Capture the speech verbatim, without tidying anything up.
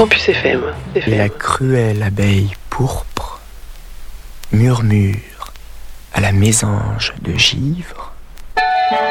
Campus F M. Et la cruelle abeille pourpre murmure à la mésange de givre.